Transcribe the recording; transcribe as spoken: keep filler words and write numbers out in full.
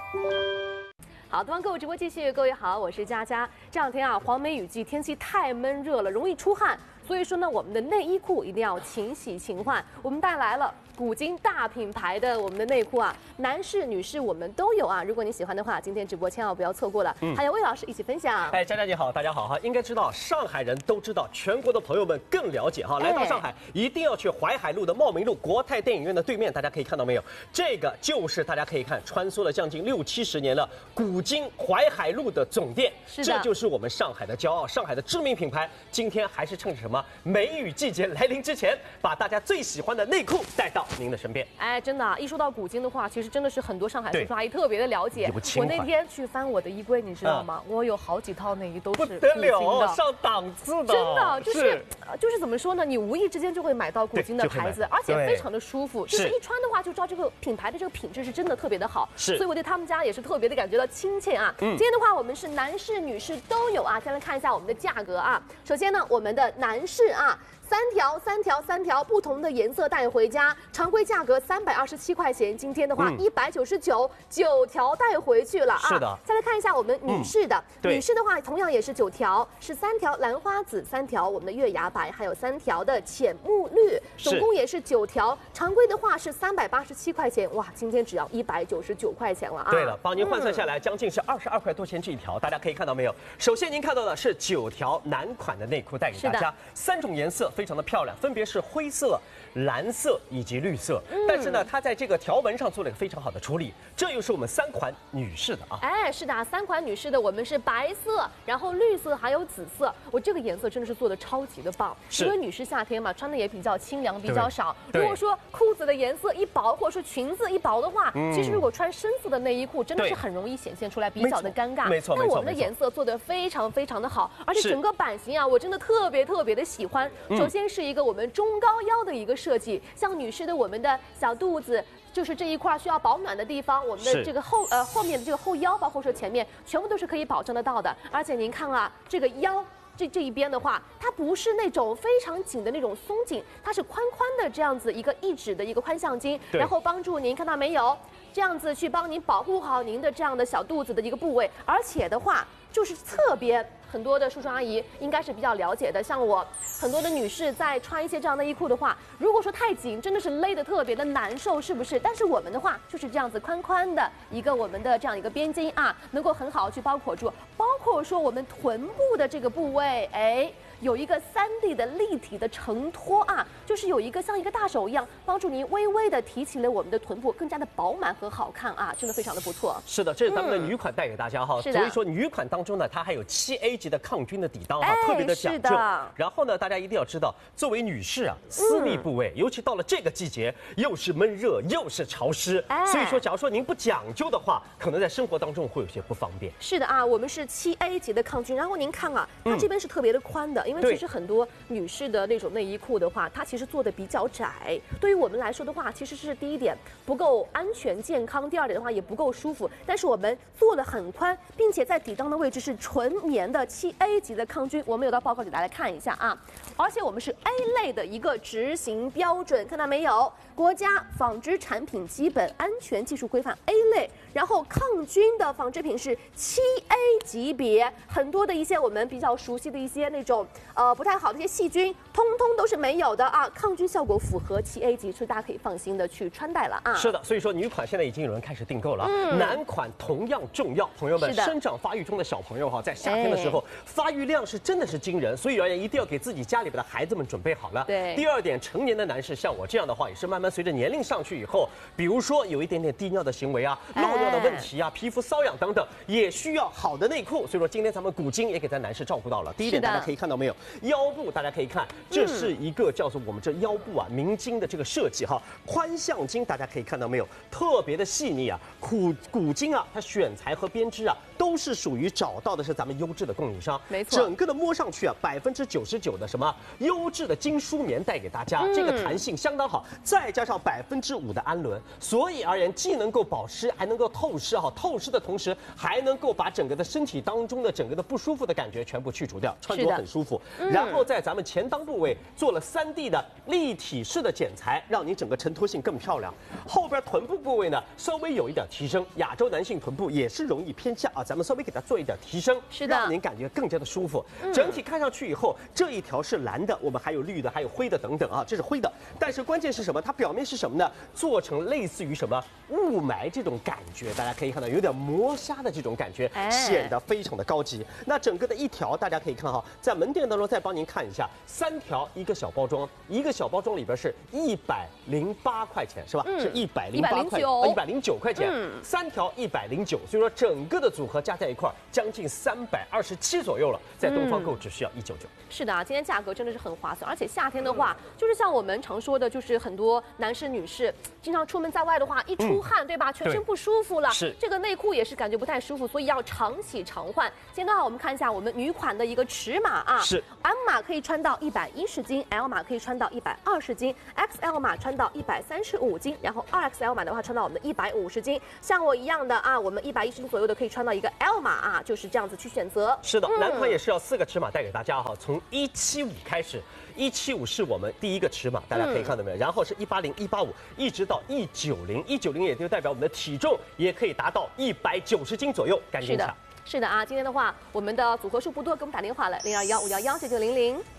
好，东方购物直播继续，各位好，我是佳佳。这两天啊，黄梅雨季，天气太闷热了，容易出汗，所以说呢，我们的内衣裤一定要勤洗勤换。我们带来了古今大品牌的我们的内裤啊，男士、女士我们都有啊。如果你喜欢的话，今天直播千万不要错过了。嗯，还有魏老师一起分享。 哎，佳佳你好，大家好哈。应该知道，上海人都知道，全国的朋友们更了解哈。来到上海，一定要去淮海路的茂名路国泰电影院的对面，大家可以看到没有？这个就是大家可以看，穿梭了将近六七十年了，古今淮海路的总店。 是的， 这就是我们上海的骄傲，上海的知名品牌。今天还是趁着什么梅雨季节来临之前，把大家最喜欢的内裤带到您的身边。 哎，真的啊，一说到古今的话，其实真的是很多上海叔叔阿姨特别的了解。我那天去翻我的衣柜，你知道吗？嗯、我有好几套内衣都是不得了，上档次的。 真的就是是就是怎么说呢？你无意之间就会买到古今的牌子，而且非常的舒服。就是一穿的话就知道这个品牌的这个品质是真的特别的好。 是， 所以我对他们家也是特别的感觉到亲切啊。嗯、今天的话，我们是男士、女士都有啊。先来看一下我们的价格啊。首先呢，我们的男士啊。三条、三条、三条不同的颜色带回家，常规价格三百二十七块钱，今天的话一百九十九，九条带回去了啊！ 是的。 再来看一下我们女士的， 嗯、 女士的话同样也是九条，是三条兰花紫，三条我们的月牙白，还有三条的浅木绿，总共也是九条。常规的话是三百八十七块钱，哇，今天只要一百九十九块钱了啊！ 对了，帮您换算下来，将近是二十二块多钱这一条，大家可以看到没有？首先您看到的是九条男款的内裤带给大家，三种颜色非常的漂亮，分别是灰色、蓝色以及绿色。嗯、但是呢，它在这个条纹上做了一个非常好的处理。这又是我们三款女士的啊。 哎，是的，三款女士的，我们是白色，然后绿色还有紫色。我这个颜色真的是做的超级的棒，因为女士夏天嘛，穿的也比较清凉，比较少。如果说裤子的颜色一薄，或者说裙子一薄的话，嗯、其实如果穿深色的内衣裤，真的是很容易显现出来比较的尴尬。 没错， 但我们的颜色做的非常非常的好，而且整个版型啊，我真的特别特别的喜欢。嗯、首先是一个我们中高腰的一个设计，像女士的我们的小肚子，就是这一块需要保暖的地方，我们的这个后呃后面的这个后腰，包括说前面，全部都是可以保证得到的。而且您看啊，这个腰这这一边的话，它不是那种非常紧的那种松紧，它是宽宽的这样子一个一指的一个宽向筋，然后帮助您看到没有，这样子去帮您保护好您的这样的小肚子的一个部位，而且的话就是侧边。很多的叔叔阿姨应该是比较了解的，像我很多的女士在穿一些这样的衣裤的话，如果说太紧，真的是勒得特别的难受，是不是？但是我们的话就是这样子宽宽的一个我们的这样一个边巾啊，能够很好去包裹住，包括说我们臀部的这个部位，哎。有一个 三 D 的立体的承托啊，就是有一个像一个大手一样，帮助您微微的提起了我们的臀部，更加的饱满和好看啊，真的非常的不错。 是的，这是咱们的女款带给大家哈。 是的。 所以说女款当中呢，它还有七 A 级的抗菌的底裆哈， 哎、 特别的讲究。 是的。 然后呢，大家一定要知道，作为女士啊，私密部位，嗯、尤其到了这个季节，又是闷热又是潮湿，哎、所以说，假如说您不讲究的话，可能在生活当中会有些不方便。 是的啊，我们是七 A 级的抗菌，然后您看啊，它这边是特别的宽的，嗯、因为其实很多。女士的那种内衣裤的话，它其实做的比较窄，对于我们来说的话，其实是第一点不够安全健康，第二点的话也不够舒服。但是我们做的很宽，并且在底裆的位置是纯棉的七 A 级的抗菌，我们有到报告给大家看一下啊。而且我们是 A 类的一个执行标准，看到没有？国家纺织产品基本安全技术规范 A 类，然后抗菌的纺织品是七 A 级别，很多的一些我们比较熟悉的一些那种呃不太好的一些细菌，通通都是没有的啊，抗菌效果符合七 A 级，所以大家可以放心的去穿戴了啊。 是的，所以说女款现在已经有人开始订购了，嗯、男款同样重要，朋友们，生长发育中的小朋友哈，在夏天的时候、哎、发育量是真的是惊人，所以而言一定要给自己家里边的孩子们准备好了。 对。 第二点，成年的男士像我这样的话，也是慢慢随着年龄上去以后，比如说有一点点滴尿的行为啊，漏尿的问题啊，哎、皮肤瘙痒等等，也需要好的内裤。所以说今天咱们古今也给咱男士照顾到了。第一点，大家可以看到没有，腰部大家可以看，这是一个叫做我们这腰部啊明经的这个设计哈，宽向筋大家可以看到没有，特别的细腻啊。古古今啊，它选材和编织啊都都是属于找到的是咱们优质的供应商。 没错， 整个的摸上去啊，百分之九十九的什么优质的精梳棉带给大家，嗯、这个弹性相当好，再加上百分之五的氨纶，所以而言既能够保湿，还能够透湿哈，透湿的同时还能够把整个的身体当中的整个的不舒服的感觉全部去除掉，穿着很舒服。嗯、然后在咱们前裆部位做了三 D 的立体式的剪裁，让你整个衬托性更漂亮。后边臀部部位呢，稍微有一点提升，亚洲男性臀部也是容易偏下啊，咱们稍微给它做一点提升， 是的， 让您感觉更加的舒服。嗯、整体看上去以后，这一条是蓝的，我们还有绿的，还有灰的等等啊，这是灰的。但是关键是什么？它表面是什么呢？做成类似于什么雾霾这种感觉，大家可以看到有点磨砂的这种感觉，哎、显得非常的高级。那整个的一条，大家可以看哈，在门店当中再帮您看一下，三条一个小包装，一个小包装里边是一百零八块钱，是吧？嗯、是一百零八块，一百零九块钱，嗯、三条一百零九，所以说整个的组合加在一块儿，将近三百二十七左右了，在东方购只需要一九九。 是的啊，今天价格真的是很划算，而且夏天的话，嗯、就是像我们常说的，就是很多男士女士经常出门在外的话，一出汗，嗯、对吧，全身不舒服了， 是这个内裤也是感觉不太舒服，所以要常洗常换。今天的话，我们看一下我们女款的一个尺码啊， 是 M 码可以穿到一百一十斤 ，L 码可以穿到一百二十斤 ，X L 码穿到一百三十五斤，然后 二 X L 码的话穿到我们的一百五十斤。像我一样的啊，我们一百一十斤左右的可以穿到一个 L 码啊，就是这样子去选择。 是的，嗯、男款也是要四个尺码带给大家哈，从一七五开始。一七五是我们第一个尺码，大家可以看到没有？嗯、然后是一八零、一八五，一直到一九零，一九零也就代表我们的体重也可以达到一百九十斤左右，赶紧抢！ 是的啊，今天的话，我们的组合数不多，给我们打电话来零二幺五幺幺九九零零。